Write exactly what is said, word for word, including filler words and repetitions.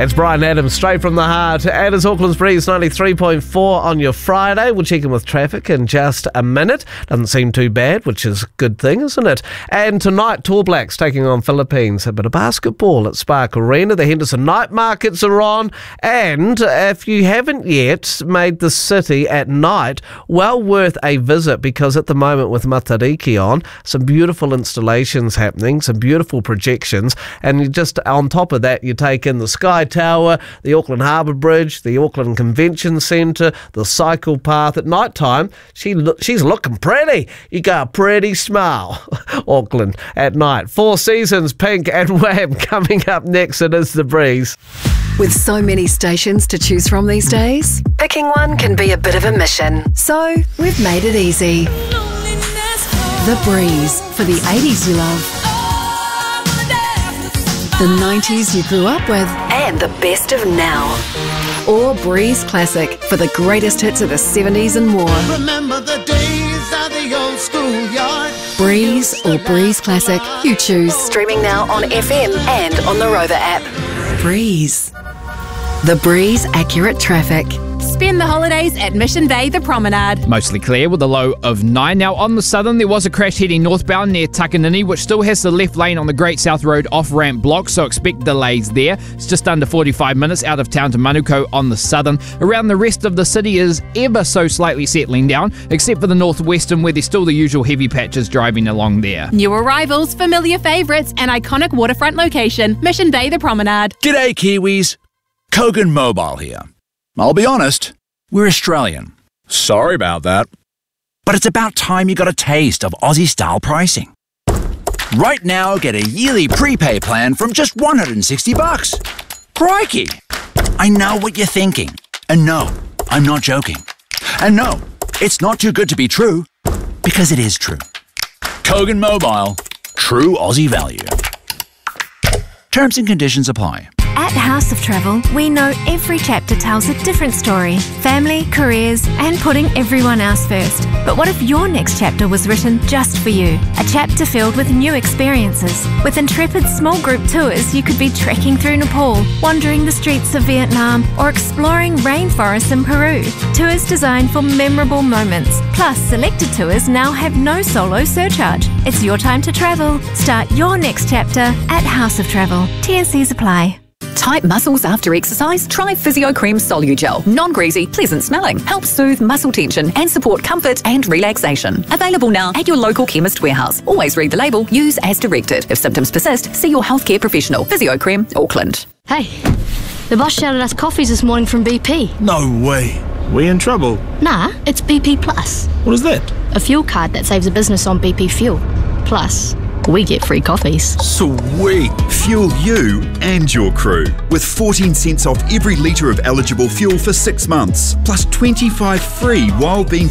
It's Brian Adams, straight from the heart. And it's Auckland's Breeze ninety-three point four on your Friday. We'll check in with traffic in just a minute. Doesn't seem too bad, which is a good thing, isn't it? And tonight, Tall Blacks taking on Philippines. A bit of basketball at Spark Arena. The Henderson night markets are on. And if you haven't yet made the city at night, well worth a visit, because at the moment with Matariki on, some beautiful installations happening, some beautiful projections. And you just on top of that, you take in the Sky Tower, the Auckland Harbour Bridge, the Auckland Convention Centre, the cycle path. At night time, she lo- she's looking pretty. You got a pretty smile. Auckland at night. Four Seasons, Pink and Wham coming up next. It is The Breeze. With so many stations to choose from these days, picking one can be a bit of a mission. So we've made it easy. The Breeze, for the eighties you love, the nineties you grew up with, and the best of now. Or Breeze Classic, for the greatest hits of the seventies and more. Remember the days of the old schoolyard. Breeze or Breeze Classic, you choose. Streaming now on F M and on the Rover app. Breeze. The Breeze Accurate Traffic. Spend the holidays at Mission Bay, the Promenade. Mostly clear with a low of nine. Now on the southern, there was a crash heading northbound near Takanini, which still has the left lane on the Great South Road off-ramp block, so expect delays there. It's just under forty-five minutes out of town to Manukau on the southern. Around the rest of the city is ever so slightly settling down, except for the northwestern, where there's still the usual heavy patches driving along there. New arrivals, familiar favourites, and iconic waterfront location. Mission Bay, the Promenade. G'day Kiwis, Kogan Mobile here. I'll be honest, we're Australian. Sorry about that. But it's about time you got a taste of Aussie-style pricing. Right now, get a yearly prepay plan from just one hundred sixty bucks. Crikey! I know what you're thinking. And no, I'm not joking. And no, it's not too good to be true, because it is true. Kogan Mobile, true Aussie value. Terms and conditions apply. At House of Travel, we know every chapter tells a different story. Family, careers, and putting everyone else first. But what if your next chapter was written just for you? A chapter filled with new experiences. With intrepid small group tours, you could be trekking through Nepal, wandering the streets of Vietnam, or exploring rainforests in Peru. Tours designed for memorable moments. Plus, selected tours now have no solo surcharge. It's your time to travel. Start your next chapter at House of Travel. T and Cs apply. Tight muscles after exercise? Try Physio Cream Solugel. Non-greasy, pleasant smelling. Helps soothe muscle tension and support comfort and relaxation. Available now at your local chemist warehouse. Always read the label. Use as directed. If symptoms persist, see your healthcare professional. Physio Cream, Auckland. Hey, the boss shouted us coffees this morning from B P. No way. We in trouble? Nah, it's B P Plus. What is that? A fuel card that saves a business on B P fuel. Plus, we get free coffees. Sweet! Fuel you and your crew with fourteen cents off every litre of eligible fuel for six months, plus twenty-five free while being